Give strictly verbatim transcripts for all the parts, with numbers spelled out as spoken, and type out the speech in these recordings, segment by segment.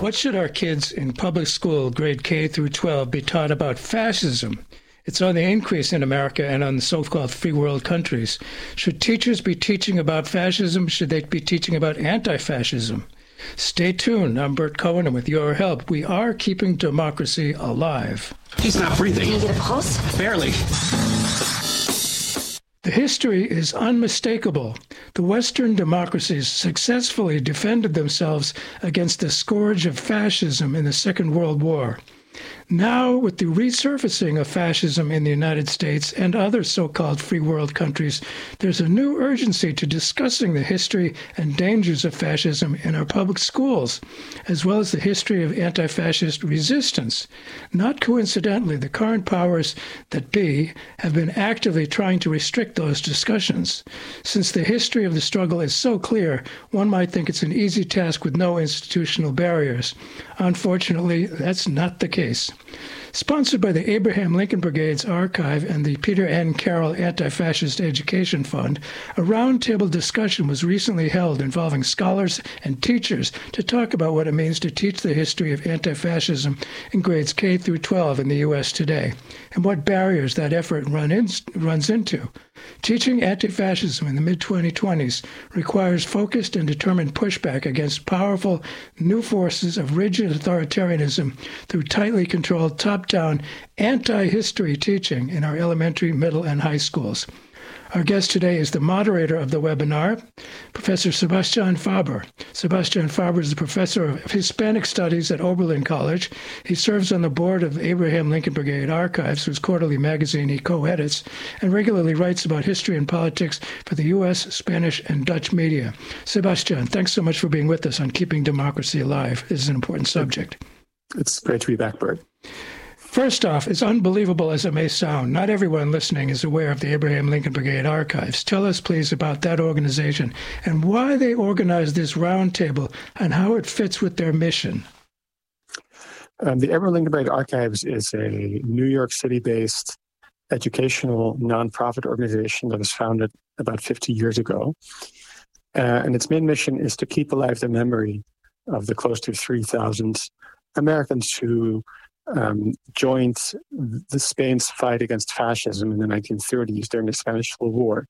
What should our kids in public school, grade K through twelve, be taught about fascism? It's on the increase in America and on the so-called free world countries. Should teachers be teaching about fascism? Should they be teaching about anti-fascism? Stay tuned. I'm Bert Cohen, and with your help, we are keeping democracy alive. He's not breathing. Can you get a pulse? Barely. The history is unmistakable. The Western democracies successfully defended themselves against the scourge of fascism in the Second World War. Now, with the resurfacing of fascism in the United States and other so-called free world countries, there's a new urgency to discussing the history and dangers of fascism in our public schools, as well as the history of anti-fascist resistance. Not coincidentally, the current powers that be have been actively trying to restrict those discussions. Since the history of the struggle is so clear, one might think it's an easy task with no institutional barriers. Unfortunately, that's not the case. Sponsored by the Abraham Lincoln Brigade's Archive and the Peter N. Carroll Anti-Fascist Education Fund, a roundtable discussion was recently held involving scholars and teachers to talk about what it means to teach the history of anti-fascism in grades K through twelve in the U S today, and what barriers that effort run in, runs into. Teaching anti-fascism in the mid twenty twenties requires focused and determined pushback against powerful new forces of rigid authoritarianism through tightly controlled top-down anti-history teaching in our elementary, middle, and high schools. Our guest today is the moderator of the webinar, Professor Sebastian Faber. Sebastian Faber is the professor of Hispanic Studies at Oberlin College. He serves on the board of Abraham Lincoln Brigade Archives, whose quarterly magazine he co-edits, and regularly writes about history and politics for the U S, Spanish, and Dutch media. Sebastian, thanks so much for being with us on Keeping Democracy Alive. This is an important subject. It's great to be back, Bert. First off, as unbelievable as it may sound, not everyone listening is aware of the Abraham Lincoln Brigade Archives. Tell us, please, about that organization and why they organized this roundtable and how it fits with their mission. Um, the Abraham Lincoln Brigade Archives is a New York City-based educational nonprofit organization that was founded about fifty years ago. Uh, and its main mission is to keep alive the memory of the close to three thousand Americans who Um, joined the Spain's fight against fascism in the nineteen thirties during the Spanish Civil War.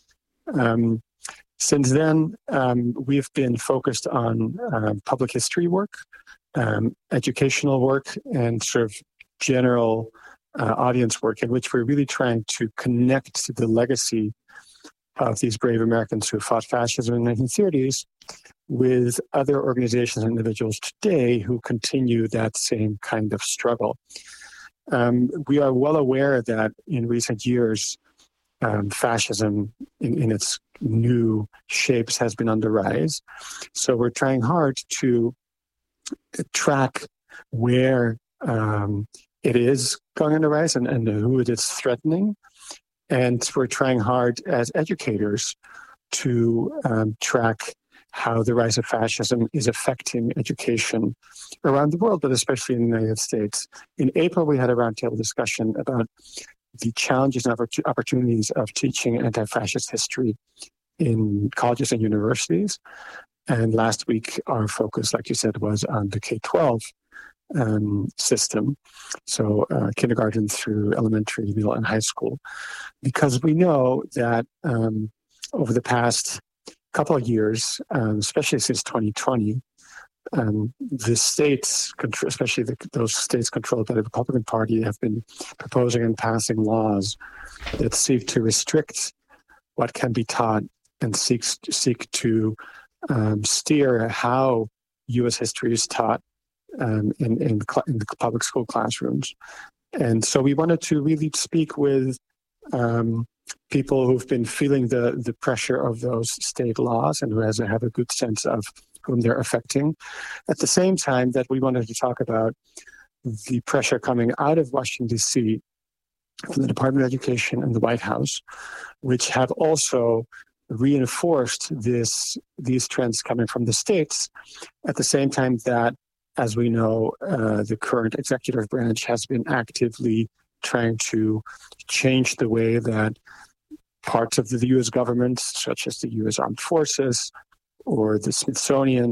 Um, since then, um, we've been focused on uh, public history work, um, educational work, and sort of general uh, audience work in which we're really trying to connect to the legacy of these brave Americans who fought fascism in the nineteen thirties with other organizations and individuals today who continue that same kind of struggle. Um, we are well aware that in recent years, um, fascism in, in its new shapes has been on the rise. So we're trying hard to track where um, it is going on the rise and, and who it is threatening. And we're trying hard as educators to um, track how the rise of fascism is affecting education around the world, but especially in the United States. In April, we had a roundtable discussion about the challenges and opportunities of teaching anti-fascist history in colleges and universities. And last week, our focus, like you said, was on the K twelve um, system, so uh, kindergarten through elementary, middle, and high school, because we know that um, over the past couple of years, um, especially since twenty twenty, um, the states, especially the, those states controlled by the Republican Party, have been proposing and passing laws that seek to restrict what can be taught and seeks seek to um, steer how U S history is taught um, in, in, cl- in the public school classrooms. And so we wanted to really speak with um, people who've been feeling the, the pressure of those state laws and who has, have a good sense of whom they're affecting. At the same time that we wanted to talk about the pressure coming out of Washington, D C from the Department of Education and the White House, which have also reinforced this these trends coming from the states, at the same time that, as we know, uh, the current executive branch has been actively trying to change the way that parts of the U S government, such as the U S Armed Forces or the Smithsonian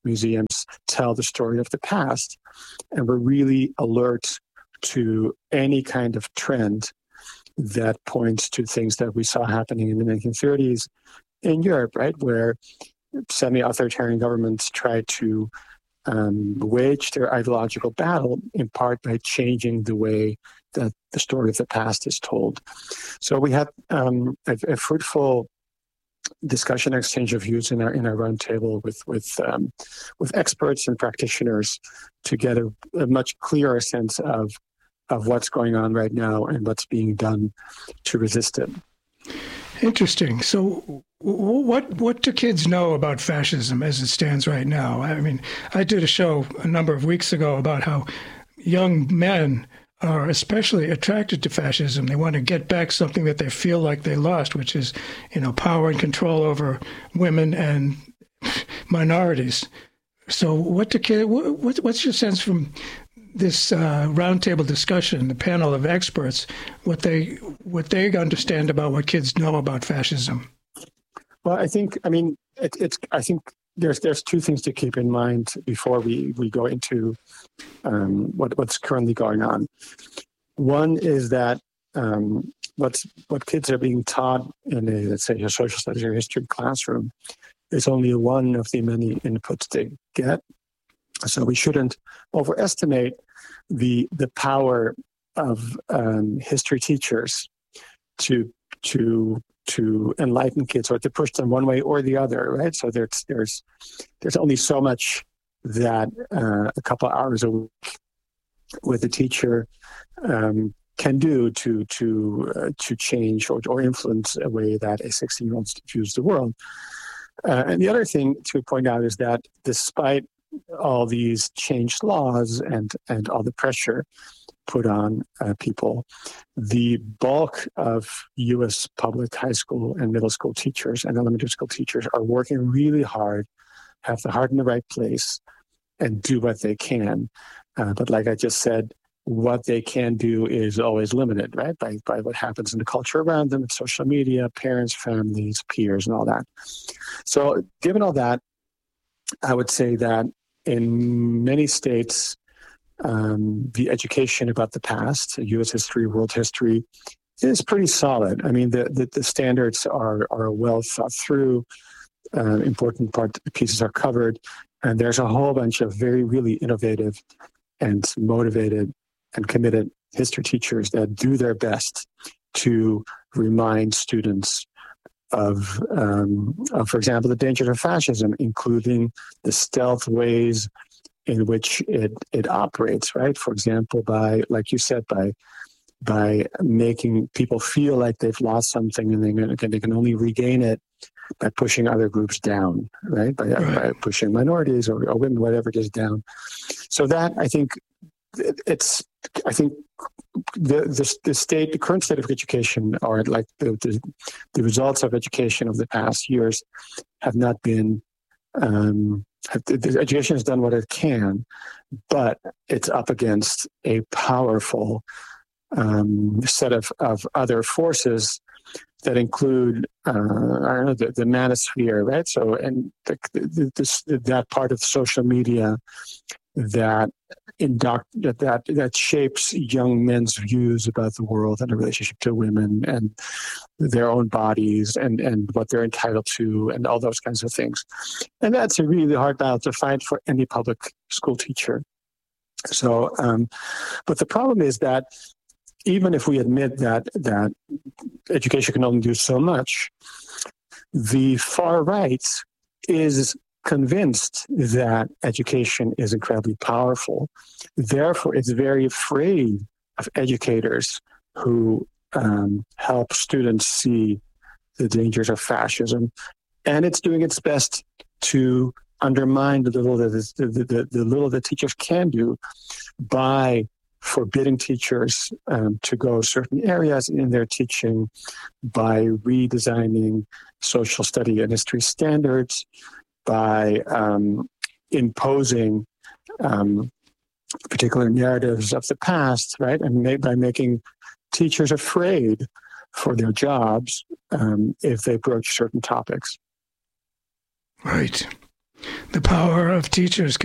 museums tell the story of the past, and we're really alert to any kind of trend that points to things that we saw happening in the nineteen thirties in Europe, right, where semi-authoritarian governments tried to um, wage their ideological battle in part by changing the way that the story of the past is told. So we had um, a, a fruitful discussion, exchange of views in our in our roundtable with with um, with experts and practitioners to get a, a much clearer sense of of what's going on right now and what's being done to resist it. Interesting. So what what do kids know about fascism as it stands right now? I mean, I did a show a number of weeks ago about how young men are especially attracted to fascism. They want to get back something that they feel like they lost, which is, you know, power and control over women and minorities. So what do kids, what, what's your sense from this uh, roundtable discussion, the panel of experts, what they what they understand about what kids know about fascism? Well, I think, I mean, it, it's. I think there's there's two things to keep in mind before we, we go into um, what what's currently going on. One is that um, what's what kids are being taught in a, let's say, a social studies or history classroom is only one of the many inputs they get. So we shouldn't overestimate the the power of um, history teachers to to to enlighten kids or to push them one way or the other, right? So there's there's there's only so much that uh, a couple hours a week with a teacher um, can do to to uh, to change or or influence a way that a sixteen-year-old views the world. Uh, and the other thing to point out is that despite all these changed laws and, and all the pressure put on uh, people, the bulk of U S public high school and middle school teachers and elementary school teachers are working really hard, have the heart in the right place, and do what they can. Uh, but like I just said, what they can do is always limited, right, by, by what happens in the culture around them, social media, parents, families, peers, and all that. So given all that, I would say that in many states, um, the education about the past, U S history, world history, is pretty solid. I mean, the, the, the standards are, are well thought through, uh, important part pieces are covered, and there's a whole bunch of very, really innovative and motivated and committed history teachers that do their best to remind students of, um, of, for example, the dangers of fascism, including the stealth ways in which it, it operates, right? For example, by, like you said, by by making people feel like they've lost something and they, they can only regain it by pushing other groups down, right? By, right. by pushing minorities or, or women, whatever it is, down. So that, I think, it's, I think the, the the state, the current state of education, or like the, the the results of education of the past years, have not been. Um, have, the education has done what it can, but it's up against a powerful um, set of of other forces that include, uh, I don't know, the, the manosphere, right? So, and the, the, this, that part of social media that induct that, that that shapes young men's views about the world and the relationship to women and their own bodies and, and what they're entitled to and all those kinds of things. And that's a really hard battle to fight for any public school teacher. So, um, but the problem is that even if we admit that that education can only do so much, the far right is convinced that education is incredibly powerful. Therefore, it's very afraid of educators who um, help students see the dangers of fascism, and it's doing its best to undermine the little that is, the, the, the little that teachers can do by forbidding teachers um, to go certain areas in their teaching, by redesigning social study and history standards, by um, imposing um, particular narratives of the past, right? And made by making teachers afraid for their jobs um, if they broach certain topics. Right. The power of teachers